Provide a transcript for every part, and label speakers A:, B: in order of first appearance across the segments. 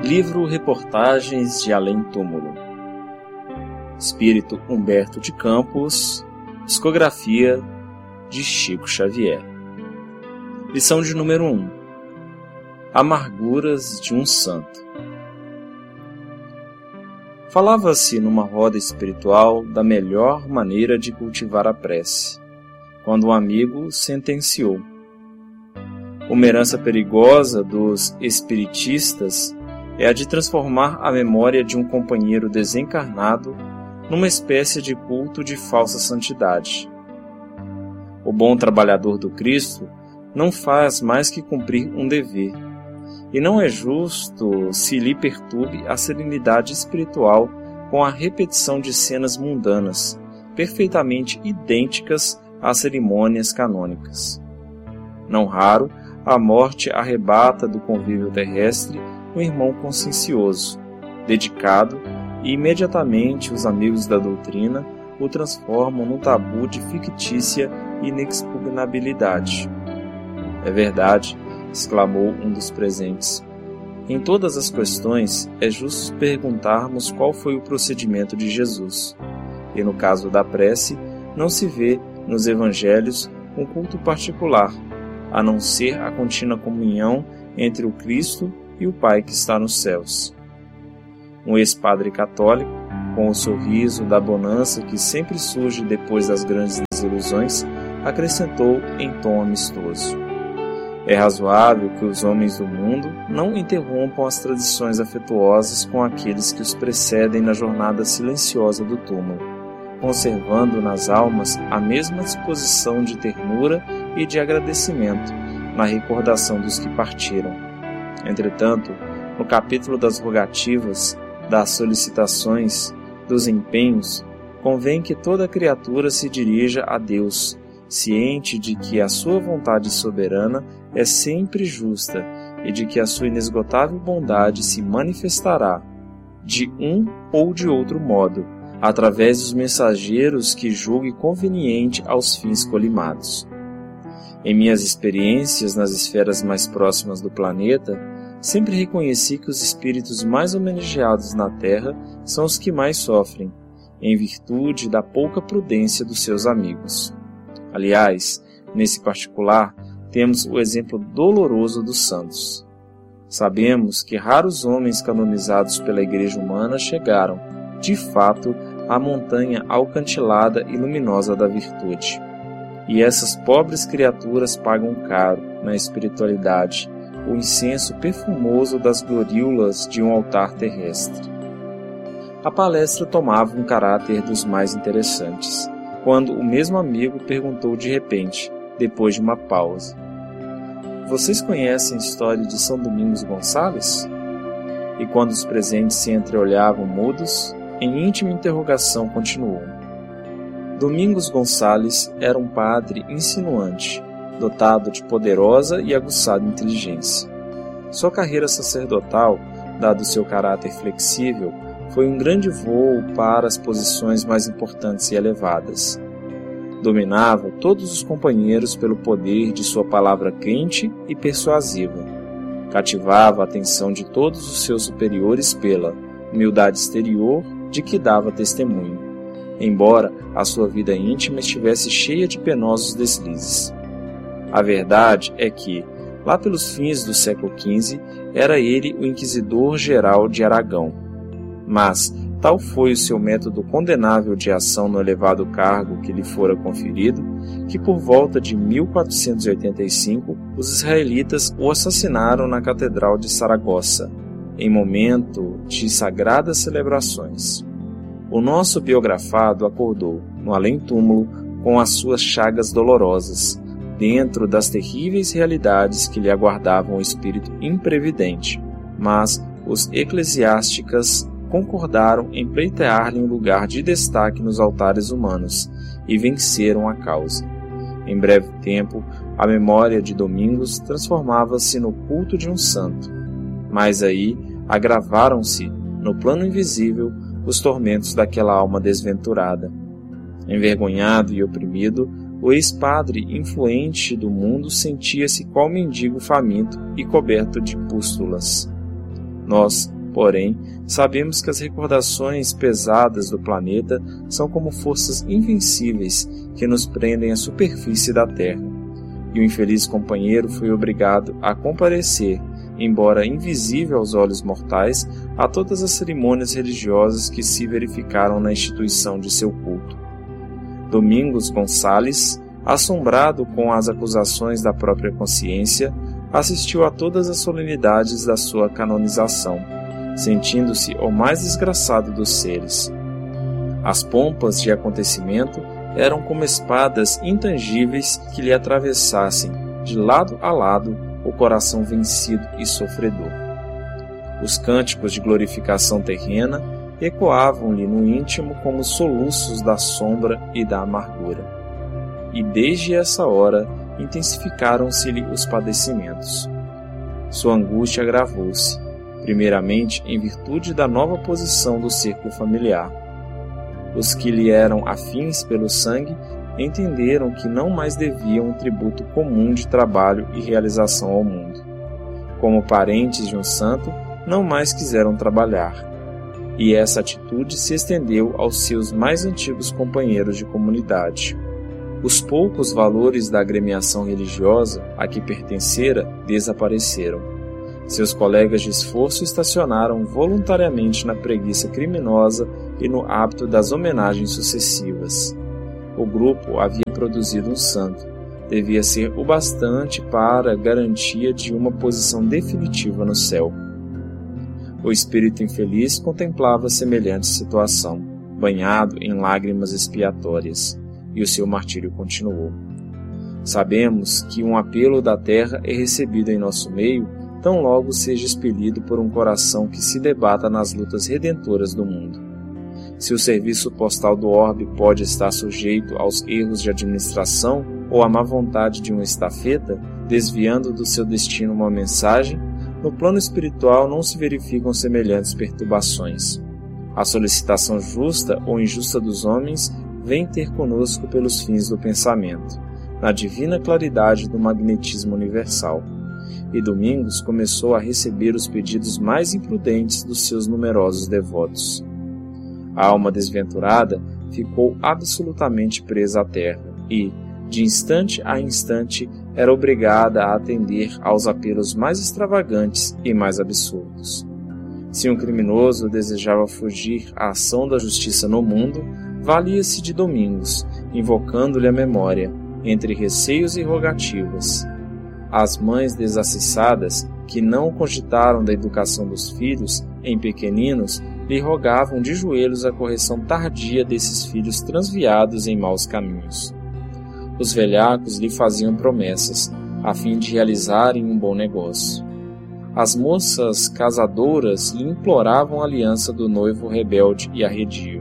A: Livro Reportagens de Além Túmulo. Espírito Humberto de Campos. Psicografia de Chico Xavier. Lição de número 1. Amarguras de um santo. Falava-se numa roda espiritual da melhor maneira de cultivar a prece, quando um amigo sentenciou: uma herança perigosa dos espiritistas é a de transformar a memória de um companheiro desencarnado numa espécie de culto de falsa santidade. O bom trabalhador do Cristo não faz mais que cumprir um dever, e não é justo se lhe perturbe a serenidade espiritual com a repetição de cenas mundanas, perfeitamente idênticas às cerimônias canônicas. Não raro, a morte arrebata do convívio terrestre um irmão consciencioso, dedicado, e imediatamente os amigos da doutrina o transformam num tabu de fictícia inexpugnabilidade. É verdade, exclamou um dos presentes. Em todas as questões é justo perguntarmos qual foi o procedimento de Jesus. E no caso da prece, não se vê nos evangelhos um culto particular, a não ser a contínua comunhão entre o Cristo e o Pai que está nos céus. Um ex-padre católico, com o sorriso da bonança que sempre surge depois das grandes desilusões, acrescentou em tom amistoso: é razoável que os homens do mundo não interrompam as tradições afetuosas com aqueles que os precedem na jornada silenciosa do túmulo, conservando nas almas a mesma disposição de ternura e de agradecimento na recordação dos que partiram. Entretanto, no capítulo das rogativas, das solicitações, dos empenhos, convém que toda criatura se dirija a Deus, ciente de que a sua vontade soberana é sempre justa e de que a sua inesgotável bondade se manifestará, de um ou de outro modo, através dos mensageiros que julgue conveniente aos fins colimados. Em minhas experiências nas esferas mais próximas do planeta, sempre reconheci que os espíritos mais homenageados na Terra são os que mais sofrem, em virtude da pouca prudência dos seus amigos. Aliás, nesse particular, temos o exemplo doloroso dos santos. Sabemos que raros homens canonizados pela Igreja humana chegaram, de fato, à montanha alcantilada e luminosa da virtude. E essas pobres criaturas pagam caro, na espiritualidade, o incenso perfumoso das gloriolas de um altar terrestre. A palestra tomava um caráter dos mais interessantes, quando o mesmo amigo perguntou de repente, depois de uma pausa: vocês conhecem a história de São Domingos Gonçalves? E quando os presentes se entreolhavam mudos, em íntima interrogação continuou: Domingos Gonçalves era um padre insinuante, dotado de poderosa e aguçada inteligência. Sua carreira sacerdotal, dado seu caráter flexível, foi um grande voo para as posições mais importantes e elevadas. Dominava todos os companheiros pelo poder de sua palavra quente e persuasiva. Cativava a atenção de todos os seus superiores pela humildade exterior de que dava testemunho, embora a sua vida íntima estivesse cheia de penosos deslizes. A verdade é que, lá pelos fins do século XV, era ele o inquisidor-geral de Aragão. Mas tal foi o seu método condenável de ação no elevado cargo que lhe fora conferido, que por volta de 1485 os israelitas o assassinaram na Catedral de Saragossa, em momento de sagradas celebrações. O nosso biografado acordou, no além-túmulo, com as suas chagas dolorosas, dentro das terríveis realidades que lhe aguardavam o espírito imprevidente, mas os eclesiásticas concordaram em pleitear-lhe um lugar de destaque nos altares humanos e venceram a causa. Em breve tempo, a memória de Domingos transformava-se no culto de um santo, mas aí agravaram-se, no plano invisível, os tormentos daquela alma desventurada. Envergonhado e oprimido, o ex-padre influente do mundo sentia-se qual mendigo faminto e coberto de pústulas. Nós Porém, sabemos que as recordações pesadas do planeta são como forças invencíveis que nos prendem à superfície da Terra. E o infeliz companheiro foi obrigado a comparecer, embora invisível aos olhos mortais, a todas as cerimônias religiosas que se verificaram na instituição de seu culto. Domingos Gonçalves, assombrado com as acusações da própria consciência, assistiu a todas as solenidades da sua canonização, sentindo-se o mais desgraçado dos seres. As pompas de acontecimento eram como espadas intangíveis que lhe atravessassem, de lado a lado, o coração vencido e sofredor. Os cânticos de glorificação terrena ecoavam-lhe no íntimo como soluços da sombra e da amargura. E desde essa hora intensificaram-se-lhe os padecimentos. Sua angústia agravou-se, primeiramente em virtude da nova posição do círculo familiar. Os que lhe eram afins pelo sangue entenderam que não mais deviam um tributo comum de trabalho e realização ao mundo. Como parentes de um santo, não mais quiseram trabalhar. E essa atitude se estendeu aos seus mais antigos companheiros de comunidade. Os poucos valores da agremiação religiosa a que pertencera desapareceram. Seus colegas de esforço estacionaram voluntariamente na preguiça criminosa e no hábito das homenagens sucessivas. O grupo havia produzido um santo. Devia ser o bastante para a garantia de uma posição definitiva no céu. O espírito infeliz contemplava semelhante situação, banhado em lágrimas expiatórias, e o seu martírio continuou. Sabemos que um apelo da terra é recebido em nosso meio, tão logo seja expelido por um coração que se debata nas lutas redentoras do mundo. Se o serviço postal do orbe pode estar sujeito aos erros de administração ou à má vontade de um estafeta, desviando do seu destino uma mensagem, no plano espiritual não se verificam semelhantes perturbações. A solicitação justa ou injusta dos homens vem ter conosco pelos fins do pensamento, na divina claridade do magnetismo universal. E Domingos começou a receber os pedidos mais imprudentes dos seus numerosos devotos. A alma desventurada ficou absolutamente presa à terra e, de instante a instante, era obrigada a atender aos apelos mais extravagantes e mais absurdos. Se um criminoso desejava fugir à ação da justiça no mundo, valia-se de Domingos, invocando-lhe a memória, entre receios e rogativas. As mães desacessadas, que não cogitaram da educação dos filhos, em pequeninos, lhe rogavam de joelhos a correção tardia desses filhos transviados em maus caminhos. Os velhacos lhe faziam promessas, a fim de realizarem um bom negócio. As moças casadoras lhe imploravam a aliança do noivo rebelde e arredio.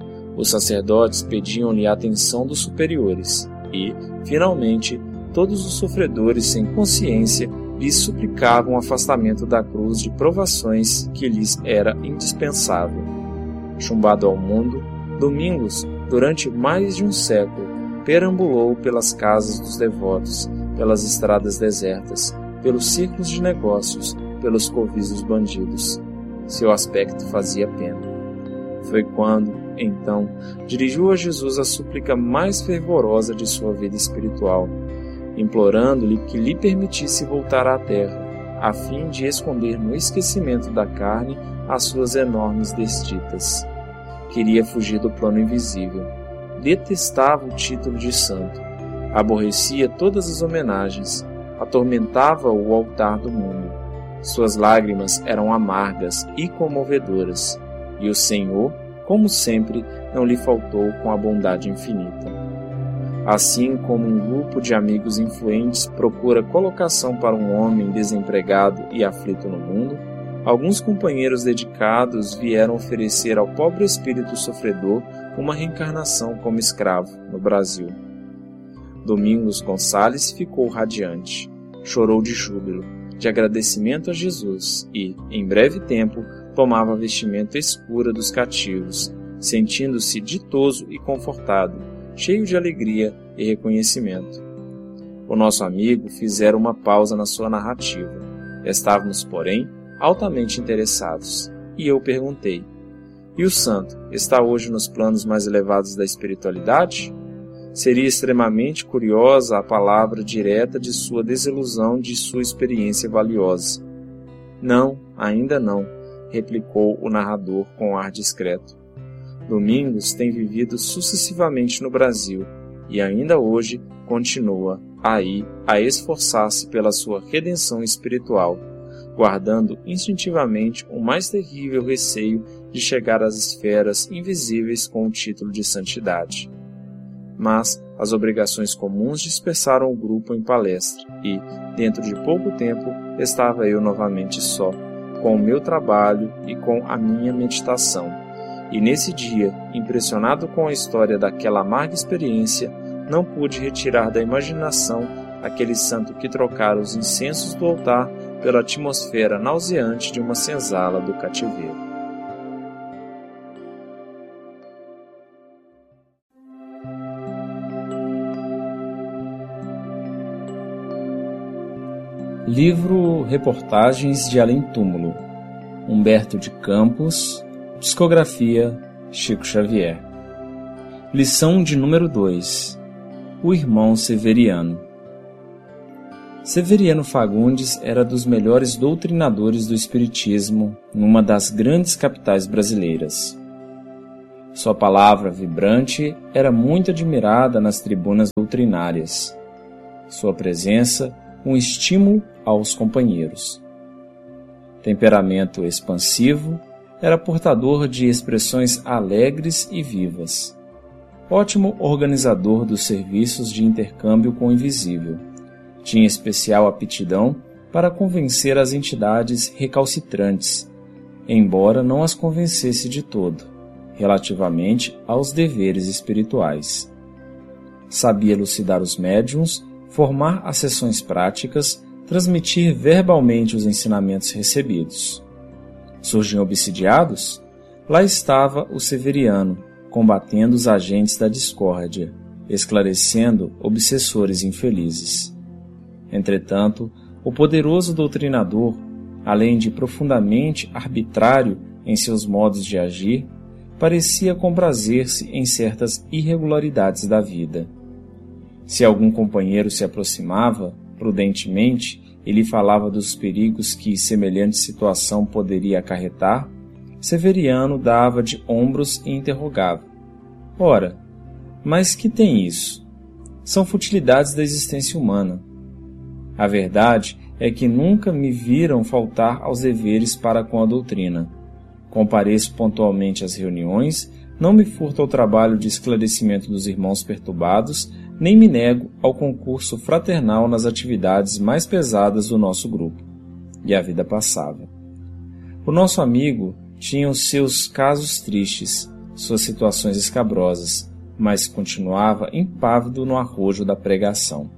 A: Os sacerdotes pediam-lhe a atenção dos superiores e, finalmente, todos os sofredores sem consciência lhes suplicavam o afastamento da cruz de provações que lhes era indispensável. Chumbado ao mundo, Domingos, durante mais de um século, perambulou pelas casas dos devotos, pelas estradas desertas, pelos círculos de negócios, pelos covis dos bandidos. Seu aspecto fazia pena. Foi quando, então, dirigiu a Jesus a súplica mais fervorosa de sua vida espiritual, implorando-lhe que lhe permitisse voltar à terra, a fim de esconder no esquecimento da carne as suas enormes desditas. Queria fugir do plano invisível. Detestava o título de santo. Aborrecia todas as homenagens. Atormentava o altar do mundo. Suas lágrimas eram amargas e comovedoras. E o Senhor, como sempre, não lhe faltou com a bondade infinita. Assim como um grupo de amigos influentes procura colocação para um homem desempregado e aflito no mundo, alguns companheiros dedicados vieram oferecer ao pobre espírito sofredor uma reencarnação como escravo no Brasil. Domingos Gonçalves ficou radiante, chorou de júbilo, de agradecimento a Jesus e, em breve tempo, tomava a vestimenta escura dos cativos, sentindo-se ditoso e confortado, cheio de alegria e reconhecimento. O nosso amigo fizera uma pausa na sua narrativa. Estávamos, porém, altamente interessados. e eu perguntei: "E o santo está hoje nos planos mais elevados da espiritualidade?" Seria extremamente curiosa a palavra direta de sua desilusão de sua experiência valiosa. "Não, ainda não", replicou o narrador com ar discreto. "Domingos tem vivido sucessivamente no Brasil e ainda hoje continua aí a esforçar-se pela sua redenção espiritual, guardando instintivamente o mais terrível receio de chegar às esferas invisíveis com o título de santidade. Mas as obrigações comuns dispersaram o grupo em palestra e, dentro de pouco tempo, estava eu novamente só, com o meu trabalho e com a minha meditação. E nesse dia, impressionado com a história daquela amarga experiência, não pude retirar da imaginação aquele santo que trocara os incensos do altar pela atmosfera nauseante de uma senzala do cativeiro." Livro Reportagens de Além Túmulo, Humberto de Campos, Psicografia, Chico Xavier. Lição de número 2. O irmão Severiano. Severiano Fagundes era dos melhores doutrinadores do espiritismo numa das grandes capitais brasileiras. Sua palavra vibrante era muito admirada nas tribunas doutrinárias. Sua presença, um estímulo aos companheiros. Temperamento expansivo, era portador de expressões alegres e vivas. Ótimo organizador dos serviços de intercâmbio com o invisível. Tinha especial aptidão para convencer as entidades recalcitrantes, embora não as convencesse de todo, relativamente aos deveres espirituais. Sabia elucidar os médiuns, formar as sessões práticas, transmitir verbalmente os ensinamentos recebidos. Surgiam obsidiados? Lá estava o Severiano, combatendo os agentes da discórdia, esclarecendo obsessores infelizes. Entretanto, o poderoso doutrinador, além de profundamente arbitrário em seus modos de agir, parecia comprazer-se em certas irregularidades da vida. Se algum companheiro se aproximava, prudentemente, e lhe falava dos perigos que semelhante situação poderia acarretar, Severiano dava de ombros e interrogava: "Ora, mas que tem isso? São futilidades da existência humana. A verdade é que nunca me viram faltar aos deveres para com a doutrina. Compareço pontualmente às reuniões, não me furto ao trabalho de esclarecimento dos irmãos perturbados, nem me nego ao concurso fraternal nas atividades mais pesadas do nosso grupo." E a vida passava. O nosso amigo tinha os seus casos tristes, suas situações escabrosas, mas continuava impávido no arrojo da pregação.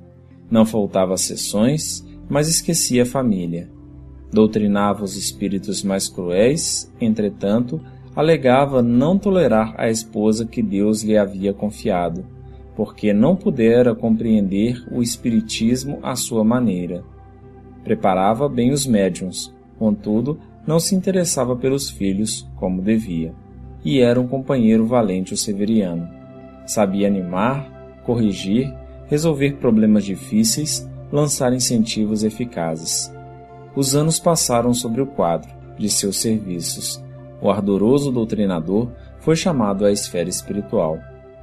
A: Não faltava às sessões, mas esquecia a família. Doutrinava os espíritos mais cruéis, entretanto, alegava não tolerar a esposa que Deus lhe havia confiado, porque não pudera compreender o espiritismo à sua maneira. Preparava bem os médiuns, contudo, não se interessava pelos filhos como devia. E era um companheiro valente o Severiano. Sabia animar, corrigir, resolver problemas difíceis, lançar incentivos eficazes. Os anos passaram sobre o quadro de seus serviços. O ardoroso doutrinador foi chamado à esfera espiritual.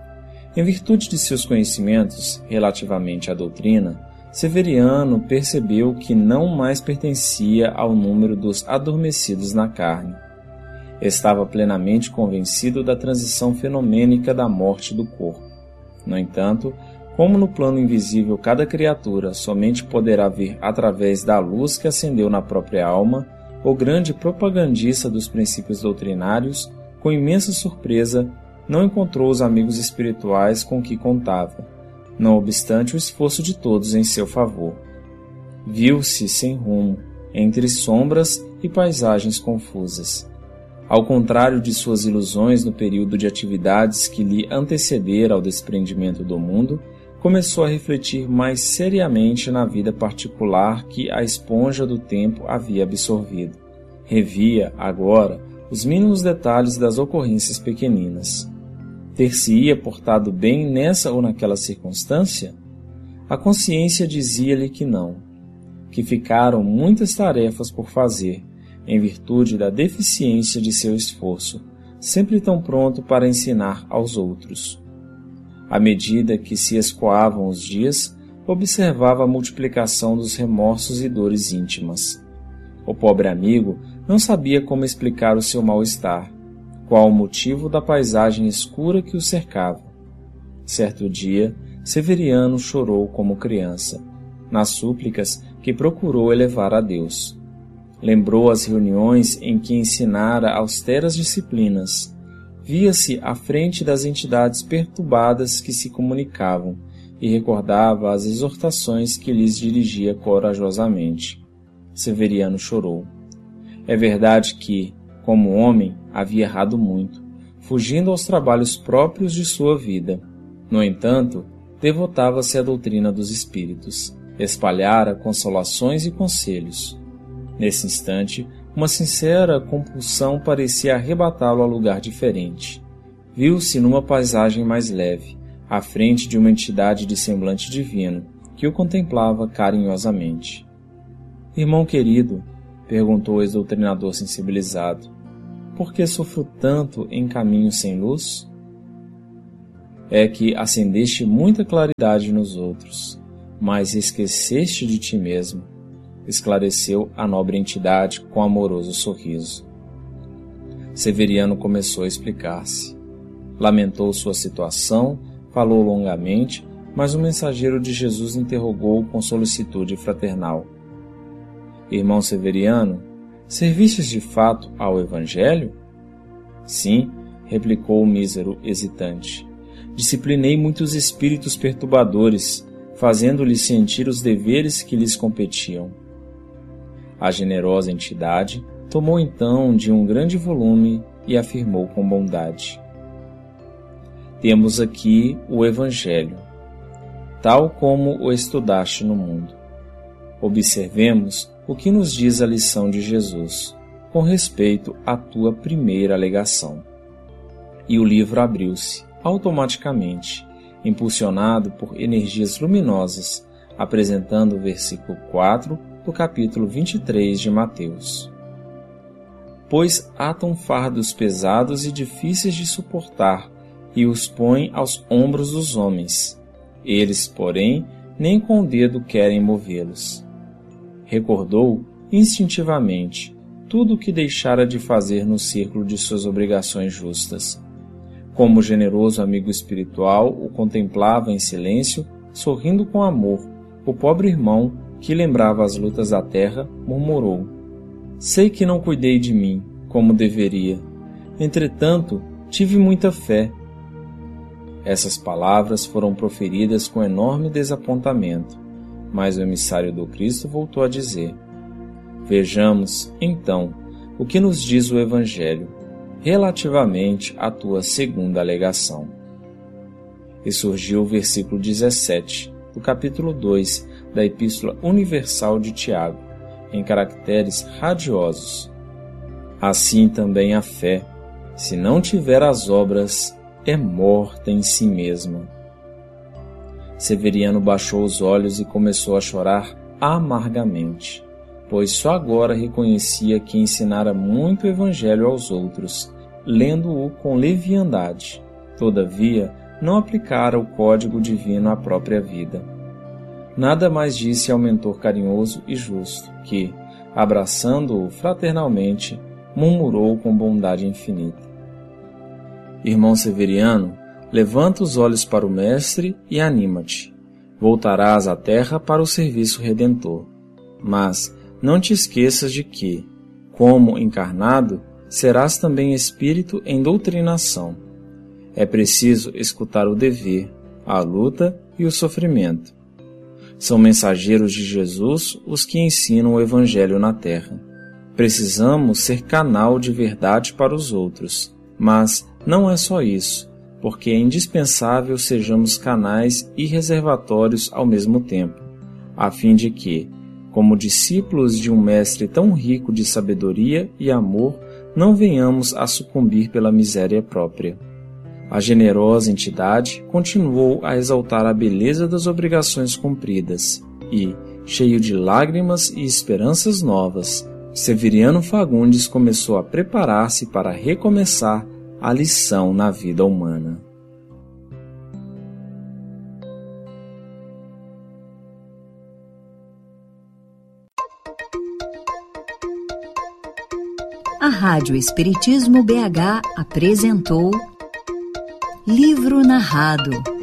A: Em virtude de seus conhecimentos relativamente à doutrina, Severiano percebeu que não mais pertencia ao número dos adormecidos na carne. Estava plenamente convencido da transição fenomênica da morte do corpo. No entanto, como no plano invisível cada criatura somente poderá ver através da luz que acendeu na própria alma, o grande propagandista dos princípios doutrinários, com imensa surpresa, não encontrou os amigos espirituais com que contava, não obstante o esforço de todos em seu favor. Viu-se sem rumo, entre sombras e paisagens confusas. Ao contrário de suas ilusões no período de atividades que lhe antecedera ao desprendimento do mundo, começou a refletir mais seriamente na vida particular que a esponja do tempo havia absorvido. Revia, agora, os mínimos detalhes das ocorrências pequeninas. Ter-se-ia portado bem nessa ou naquela circunstância? A consciência dizia-lhe que não, que ficaram muitas tarefas por fazer, em virtude da deficiência de seu esforço, sempre tão pronto para ensinar aos outros. À medida que se escoavam os dias, observava a multiplicação dos remorsos e dores íntimas. O pobre amigo não sabia como explicar o seu mal-estar, qual o motivo da paisagem escura que o cercava. Certo dia, Severiano chorou como criança, nas súplicas que procurou elevar a Deus. Lembrou as reuniões em que ensinara austeras disciplinas. Via-se à frente das entidades perturbadas que se comunicavam e recordava as exortações que lhes dirigia corajosamente. Severiano chorou. É verdade que, como homem, havia errado muito, fugindo aos trabalhos próprios de sua vida. No entanto, devotava-se à doutrina dos espíritos, espalhara consolações e conselhos. Nesse instante, uma sincera compulsão parecia arrebatá-lo a lugar diferente. Viu-se numa paisagem mais leve, à frente de uma entidade de semblante divino, que o contemplava carinhosamente. «Irmão querido», perguntou o ex-doutrinador sensibilizado, «por que sofro tanto em caminho sem luz?» «É que acendeste muita claridade nos outros, mas esqueceste de ti mesmo», esclareceu a nobre entidade com amoroso sorriso. Severiano começou a explicar-se. Lamentou sua situação, falou longamente, mas o mensageiro de Jesus interrogou-o com solicitude fraternal. «Irmão Severiano, servistes de fato ao Evangelho?» «Sim», replicou o mísero hesitante. «Disciplinei muitos espíritos perturbadores, fazendo-lhes sentir os deveres que lhes competiam». A generosa entidade tomou então de um grande volume e afirmou com bondade: «Temos aqui o Evangelho, tal como o estudaste no mundo. Observemos o que nos diz a lição de Jesus, com respeito à tua primeira alegação». E o livro abriu-se, automaticamente, impulsionado por energias luminosas, apresentando o versículo 4 do capítulo 23 de Mateus. «Pois atam fardos pesados e difíceis de suportar, e os põem aos ombros dos homens. Eles, porém, nem com o dedo querem movê-los». Recordou, instintivamente, tudo o que deixara de fazer no círculo de suas obrigações justas. Como generoso amigo espiritual o contemplava em silêncio, sorrindo com amor, o pobre irmão, que lembrava as lutas da terra, murmurou: «Sei que não cuidei de mim, como deveria. Entretanto, tive muita fé». Essas palavras foram proferidas com enorme desapontamento, mas o emissário do Cristo voltou a dizer: «Vejamos, então, o que nos diz o Evangelho, relativamente à tua segunda alegação». E surgiu o versículo 17, do capítulo 2, da Epístola Universal de Tiago, em caracteres radiosos: «Assim também a fé, se não tiver as obras, é morta em si mesma». Severiano baixou os olhos e começou a chorar amargamente, pois só agora reconhecia que ensinara muito o Evangelho aos outros, lendo-o com leviandade. Todavia, não aplicara o código divino à própria vida. Nada mais disse ao mentor carinhoso e justo, que, abraçando-o fraternalmente, murmurou com bondade infinita: «Irmão Severiano, levanta os olhos para o Mestre e anima-te. Voltarás à terra para o serviço redentor. Mas não te esqueças de que, como encarnado, serás também espírito em doutrinação. É preciso escutar o dever, a luta e o sofrimento. São mensageiros de Jesus os que ensinam o Evangelho na terra. Precisamos ser canal de verdade para os outros, mas não é só isso, porque é indispensável sejamos canais e reservatórios ao mesmo tempo, a fim de que, como discípulos de um mestre tão rico de sabedoria e amor, não venhamos a sucumbir pela miséria própria. A generosa entidade continuou a exaltar a beleza das obrigações cumpridas e, cheio de lágrimas e esperanças novas, Severiano Fagundes começou a preparar-se para recomeçar a lição na vida humana.
B: A Rádio Espiritismo BH apresentou Livro Narrado.